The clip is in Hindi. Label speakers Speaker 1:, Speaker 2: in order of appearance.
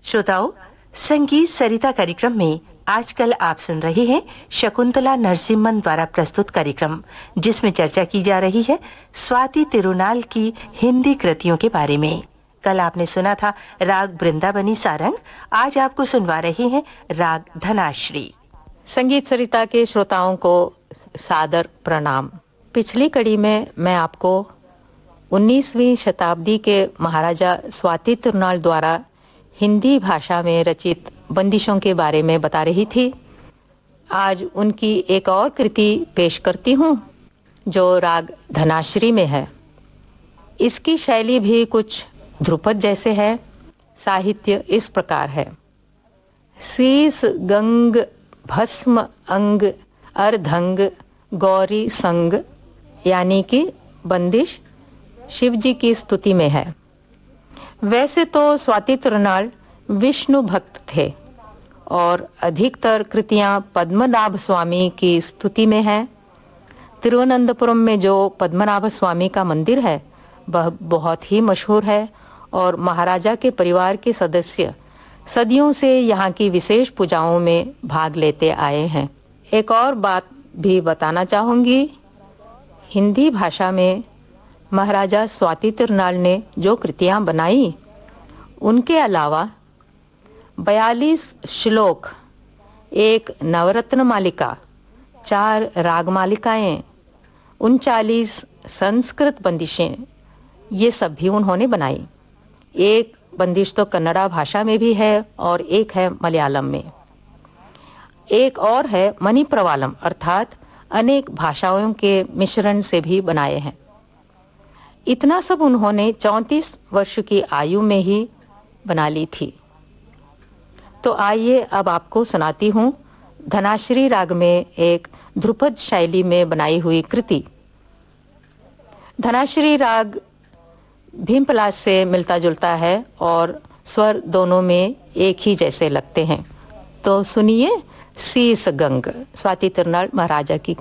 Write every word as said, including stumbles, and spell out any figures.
Speaker 1: श्रोताओं, संगीत सरिता कार्यक्रम में आजकल आप सुन रहे हैं शकुंतला नरसिम्हन द्वारा प्रस्तुत कार्यक्रम, जिसमें चर्चा की जा रही है स्वाति तिरुनाल की हिंदी कृतियों के बारे में। कल आपने सुना था राग वृंदावनी सारंग, आज आपको सुनवा रहे हैं राग धनाश्री।
Speaker 2: संगीत सरिता के श्रोताओं को सादर प्रणाम। पिछली कड़ी में मैं आपको उन्नीसवीं शताब्दी के महाराजा स्वाति तिरुनाल द्वारा हिंदी भाषा में रचित बंदिशों के बारे में बता रही थी। आज उनकी एक और कृति पेश करती हूँ जो राग धनाश्री में है। इसकी शैली भी कुछ ध्रुपद जैसे है। साहित्य इस प्रकार है। शीस गंग भस्म अंग अर्धंग गौरी संग, यानी कि बंदिश शिव जी की स्तुति में है। वैसे तो स्वाति तिरुनाल विष्णु भक्त थे और अधिकतर कृतियां पद्मनाभ स्वामी की स्तुति में हैं। तिरुवनंतपुरम में जो पद्मनाभ स्वामी का मंदिर है वह बहुत ही मशहूर है और महाराजा के परिवार के सदस्य सदियों से यहाँ की विशेष पूजाओं में भाग लेते आए हैं। एक और बात भी बताना चाहूँगी, हिंदी भाषा में महाराजा स्वाति तिरुनाल ने जो कृतियाँ बनाई उनके अलावा बयालीस श्लोक, एक नवरत्न मालिका, चार राग मालिकाएँ, उनचालीस संस्कृत बंदिशें, ये सब भी उन्होंने बनाई। एक बंदिश तो कन्नड़ा भाषा में भी है और एक है मलयालम में। एक और है मणिप्रवालम, अर्थात अनेक भाषाओं के मिश्रण से भी बनाए हैं। इतना सब उन्होंने चौंतीस वर्ष की आयु में ही बना ली थी। तो आइए अब आपको सुनाती हूँ धनाश्री राग में एक ध्रुपद शैली में बनाई हुई कृति। धनाश्री राग भीमपलास से मिलता जुलता है और स्वर दोनों में एक ही जैसे लगते हैं। तो सुनिए शीस गंग, स्वाति तिरुनाल महाराजा की